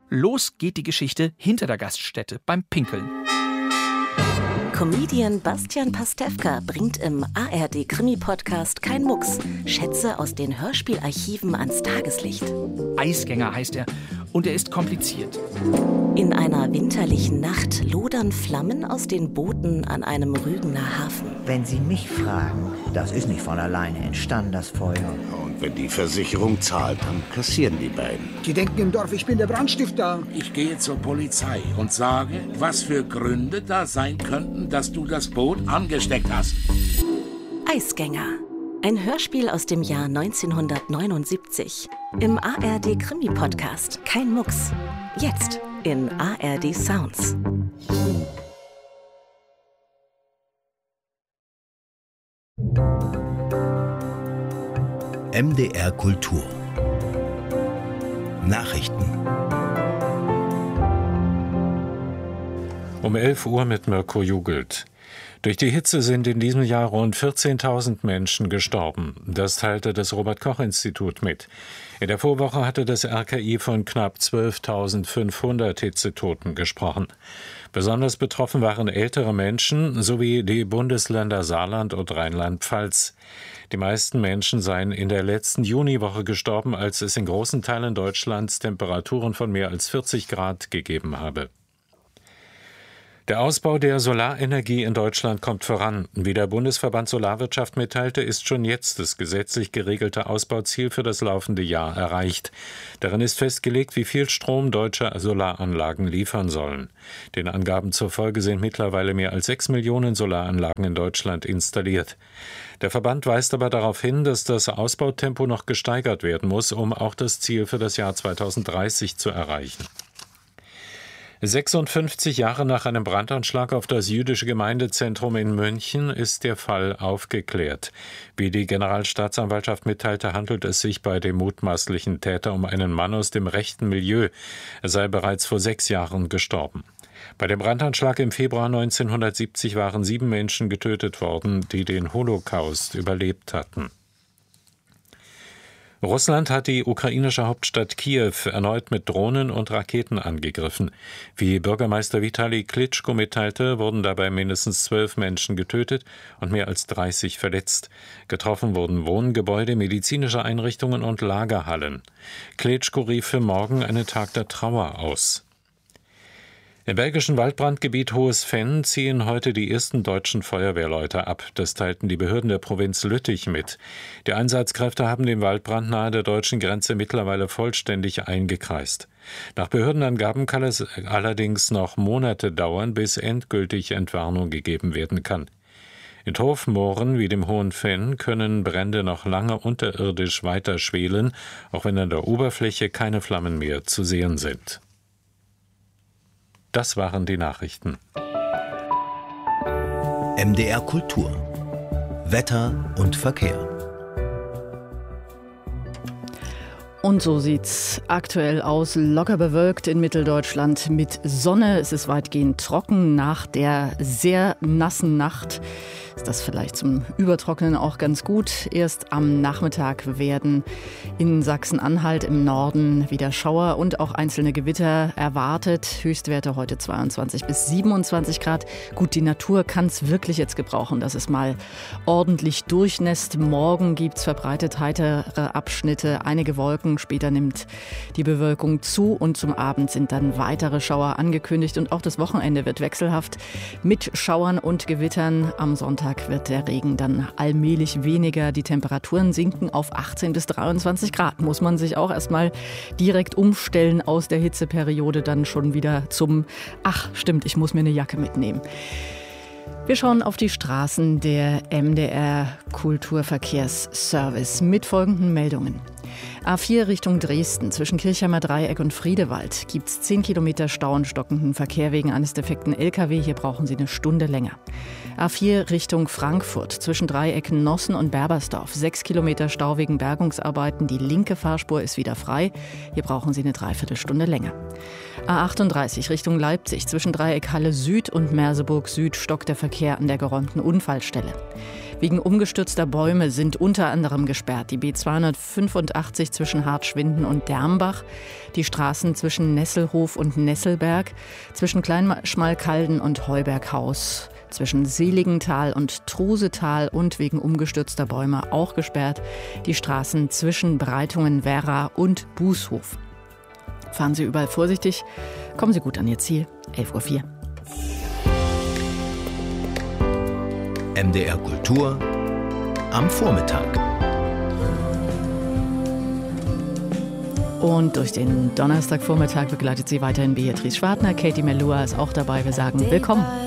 Los geht die Geschichte hinter der Gaststätte beim Pinkeln. Comedian Bastian Pastewka bringt im ARD-Krimi-Podcast Kein Mucks Schätze aus den Hörspielarchiven ans Tageslicht. Eisgänger heißt er und er ist kompliziert. In einer winterlichen Nacht lodern Flammen aus den Booten an einem Rügener Hafen. Wenn Sie mich fragen, das ist nicht von alleine entstanden, das Feuer. Und wenn die Versicherung zahlt, dann kassieren die beiden. Die denken im Dorf, ich bin der Brandstifter. Ich gehe zur Polizei und sage, was für Gründe da sein könnten, dass du das Boot angesteckt hast. Eisgänger. Ein Hörspiel aus dem Jahr 1979. Im ARD-Krimi-Podcast Kein Mucks. Jetzt in ARD Sounds. MDR Kultur. Nachrichten. Um 11 Uhr mit Mirko Jugelt. Durch die Hitze sind in diesem Jahr rund 14.000 Menschen gestorben. Das teilte das Robert-Koch-Institut mit. In der Vorwoche hatte das RKI von knapp 12.500 Hitzetoten gesprochen. Besonders betroffen waren ältere Menschen sowie die Bundesländer Saarland und Rheinland-Pfalz. Die meisten Menschen seien in der letzten Juniwoche gestorben, als es in großen Teilen Deutschlands Temperaturen von mehr als 40 Grad gegeben habe. Der Ausbau der Solarenergie in Deutschland kommt voran. Wie der Bundesverband Solarwirtschaft mitteilte, ist schon jetzt das gesetzlich geregelte Ausbauziel für das laufende Jahr erreicht. Darin ist festgelegt, wie viel Strom deutsche Solaranlagen liefern sollen. Den Angaben zufolge sind mittlerweile mehr als 6 Millionen Solaranlagen in Deutschland installiert. Der Verband weist aber darauf hin, dass das Ausbautempo noch gesteigert werden muss, um auch das Ziel für das Jahr 2030 zu erreichen. 56 Jahre nach einem Brandanschlag auf das jüdische Gemeindezentrum in München ist der Fall aufgeklärt. Wie die Generalstaatsanwaltschaft mitteilte, handelt es sich bei dem mutmaßlichen Täter um einen Mann aus dem rechten Milieu. Er sei bereits vor 6 Jahren gestorben. Bei dem Brandanschlag im Februar 1970 waren 7 Menschen getötet worden, die den Holocaust überlebt hatten. Russland hat die ukrainische Hauptstadt Kiew erneut mit Drohnen und Raketen angegriffen. Wie Bürgermeister Vitali Klitschko mitteilte, wurden dabei mindestens 12 Menschen getötet und mehr als 30 verletzt. Getroffen wurden Wohngebäude, medizinische Einrichtungen und Lagerhallen. Klitschko rief für morgen einen Tag der Trauer aus. Im belgischen Waldbrandgebiet Hohes Venn ziehen heute die ersten deutschen Feuerwehrleute ab. Das teilten die Behörden der Provinz Lüttich mit. Die Einsatzkräfte haben den Waldbrand nahe der deutschen Grenze mittlerweile vollständig eingekreist. Nach Behördenangaben kann es allerdings noch Monate dauern, bis endgültig Entwarnung gegeben werden kann. In Torfmooren wie dem Hohen Venn können Brände noch lange unterirdisch weiter schwelen, auch wenn an der Oberfläche keine Flammen mehr zu sehen sind. Das waren die Nachrichten. MDR Kultur. Wetter und Verkehr. Und so sieht's aktuell aus. Locker bewölkt in Mitteldeutschland mit Sonne. Es ist weitgehend trocken. Nach der sehr nassen Nacht ist das vielleicht zum Übertrocknen auch ganz gut. Erst am Nachmittag werden in Sachsen-Anhalt im Norden wieder Schauer und auch einzelne Gewitter erwartet. Höchstwerte heute 22 bis 27 Grad. Gut, die Natur kann es wirklich jetzt gebrauchen, dass es mal ordentlich durchnässt. Morgen gibt's verbreitet heitere Abschnitte, einige Wolken. Später nimmt die Bewölkung zu und zum Abend sind dann weitere Schauer angekündigt. Und auch das Wochenende wird wechselhaft mit Schauern und Gewittern. Am Sonntag wird der Regen dann allmählich weniger. Die Temperaturen sinken auf 18 bis 23 Grad. Muss man sich auch erstmal direkt umstellen aus der Hitzeperiode dann schon wieder zum ach stimmt, ich muss mir eine Jacke mitnehmen. Wir schauen auf die Straßen der MDR Kulturverkehrsservice mit folgenden Meldungen. A4 Richtung Dresden zwischen Kirchheimer Dreieck und Friedewald gibt es 10 Kilometer Stau und stockenden Verkehr wegen eines defekten LKW. Hier brauchen Sie eine Stunde länger. A4 Richtung Frankfurt zwischen Dreiecken Nossen und Berbersdorf. 6 Kilometer Stau wegen Bergungsarbeiten. Die linke Fahrspur ist wieder frei. Hier brauchen Sie eine Dreiviertelstunde länger. A38 Richtung Leipzig zwischen Dreieck Halle Süd und Merseburg Süd stockt der Verkehr an der geräumten Unfallstelle. Wegen umgestürzter Bäume sind unter anderem gesperrt die B285 zwischen Hartschwinden und Dermbach, die Straßen zwischen Nesselhof und Nesselberg, zwischen Kleinschmalkalden und Heuberghaus, zwischen Seligenthal und Trusetal und wegen umgestürzter Bäume auch gesperrt die Straßen zwischen Breitungen-Werra und Bußhof. Fahren Sie überall vorsichtig, kommen Sie gut an Ihr Ziel. 11:04 Uhr. MDR Kultur am Vormittag. Und durch den Donnerstagvormittag begleitet Sie weiterhin Beatrice Schwartner. Katie Melua ist auch dabei. Wir sagen willkommen.